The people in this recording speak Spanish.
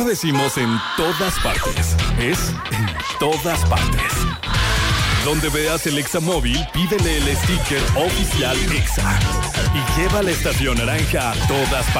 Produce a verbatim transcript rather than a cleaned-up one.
lo decimos en todas partes. Es en todas partes. Donde veas el Exa móvil, pídele el sticker oficial Exa y lleva la estación naranja a todas partes.